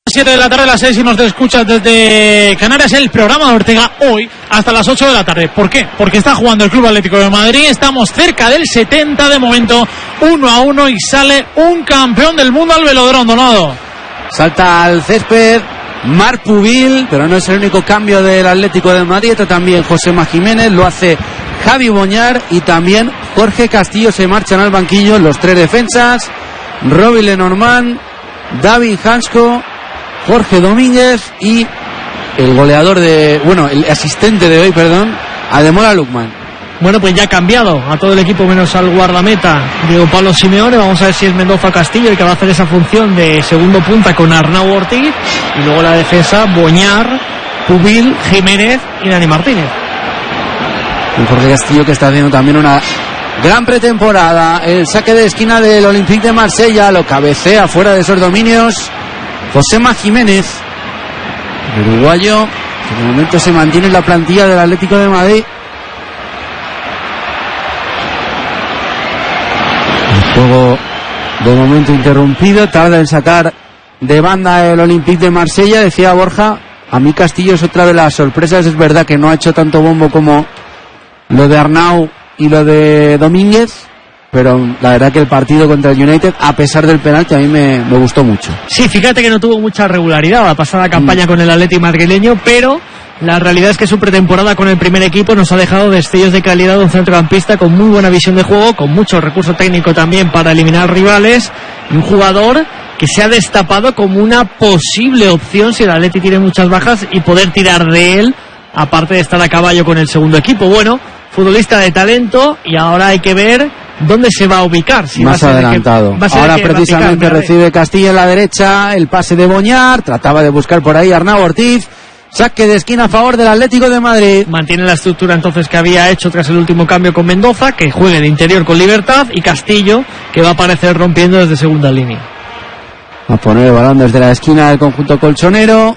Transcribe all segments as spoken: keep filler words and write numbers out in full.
siete de la tarde, a las seis, y nos escuchas desde Canarias, el programa de Ortega, hoy hasta las ocho de la tarde. ¿Por qué? Porque está jugando el Club Atlético de Madrid, estamos cerca del setenta de momento, uno a uno, y sale un campeón del mundo al velodrón, Donado. Salta al césped Marc Pubil, pero no es el único cambio del Atlético de Madrid, está también Josema Jiménez, lo hace Javi Boñar y también Jorge Castillo se marchan al banquillo, los tres defensas, Robbie Lenormand, David Hansko, Jorge Domínguez y el goleador de, bueno, el asistente de hoy, perdón, Ademola Lookman. Bueno, pues ya ha cambiado a todo el equipo menos al guardameta Diego Pablo Simeone. Vamos a ver si es Mendoza Castillo el que va a hacer esa función de segundo punta con Arnau Ortiz, y luego la defensa Boñar, Pubil, Jiménez y Dani Martínez. Y Jorge Castillo, que está haciendo también una gran pretemporada. El saque de esquina del Olympique de Marsella lo cabecea fuera de esos dominios Josema Jiménez, el uruguayo, que de momento se mantiene en la plantilla del Atlético de Madrid. El juego de momento interrumpido, tarda en sacar de banda el Olympique de Marsella. Decía Borja, a mí Castillo es otra de las sorpresas. Es verdad que no ha hecho tanto bombo como lo de Arnau y lo de Domínguez, pero la verdad que el partido contra el United, a pesar del penalti, a mí me, me gustó mucho. Sí, fíjate que no tuvo mucha regularidad la pasada campaña mm. con el Atleti madrileño, pero la realidad es que su pretemporada con el primer equipo nos ha dejado destellos de calidad de un centrocampista con muy buena visión de juego, con mucho recurso técnico también para eliminar rivales, y un jugador que se ha destapado como una posible opción si el Atleti tiene muchas bajas y poder tirar de él, aparte de estar a caballo con el segundo equipo. Bueno, futbolista de talento, y ahora hay que ver dónde se va a ubicar. Si Más va a ser adelantado. Que, ahora precisamente recibe Castillo en la derecha, el pase de Boñar, trataba de buscar por ahí Arnau Ortiz, saque de esquina a favor del Atlético de Madrid. Mantiene la estructura entonces que había hecho tras el último cambio con Mendoza, que juegue de interior con libertad, y Castillo, que va a aparecer rompiendo desde segunda línea. A poner el balón desde la esquina del conjunto colchonero,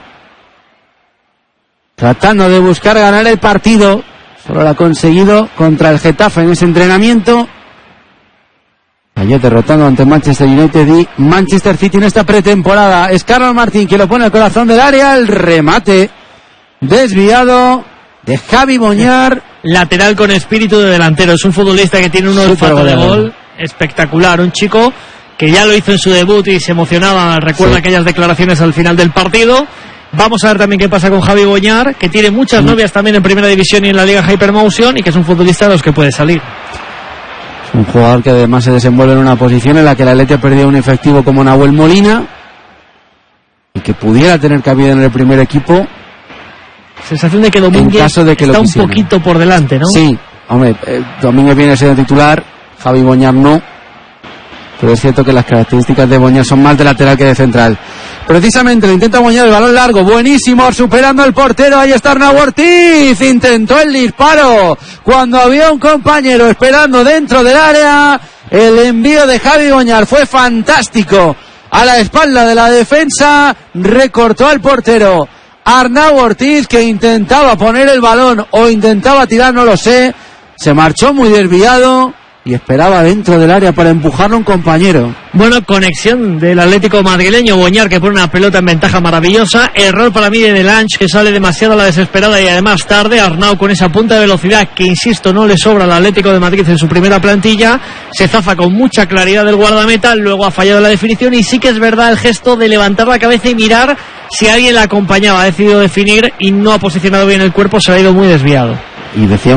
tratando de buscar ganar el partido. Solo lo ha conseguido contra el Getafe en ese entrenamiento. Cayó derrotando ante Manchester United y Manchester City en esta pretemporada. Es Carlos Martín quien lo pone al corazón del área. El remate desviado de Javi Boñar. Lateral con espíritu de delantero. Es un futbolista que tiene un olfato de gol espectacular. Un chico que ya lo hizo en su debut y se emocionaba. Recuerda sí. aquellas declaraciones al final del partido. Vamos a ver también qué pasa con Javi Boñar, que tiene muchas mm. novias también en Primera División y en la Liga Hypermotion, y que es un futbolista de los que puede salir. Es un jugador que además se desenvuelve en una posición en la que el Atleti ha perdido un efectivo como Nahuel Molina, y que pudiera tener cabida en el primer equipo. Sensación de que Domínguez en caso de que está lo un poquito por delante, ¿no? Sí, hombre, eh, Domínguez viene a ser titular, Javi Boñar no. Pero es cierto que las características de Boñar son más de lateral que de central. Precisamente lo intenta Boñar, el balón largo, buenísimo, superando al portero. Ahí está Arnau Ortiz, intentó el disparo cuando había un compañero esperando dentro del área. El envío de Javi Boñar fue fantástico, a la espalda de la defensa, recortó al portero Arnau Ortiz, que intentaba poner el balón o intentaba tirar, no lo sé, se marchó muy desviado y esperaba dentro del área para empujarlo a un compañero. Bueno, conexión del Atlético madrileño. Boñar, que pone una pelota en ventaja maravillosa. Error para mí de Delange, que sale demasiado a la desesperada y además tarde. Arnau con esa punta de velocidad que, insisto, no le sobra al Atlético de Madrid en su primera plantilla. Se zafa con mucha claridad del guardameta, luego ha fallado la definición, y sí que es verdad el gesto de levantar la cabeza y mirar si alguien la acompañaba. Ha decidido definir y no ha posicionado bien el cuerpo, se ha ido muy desviado. Y decía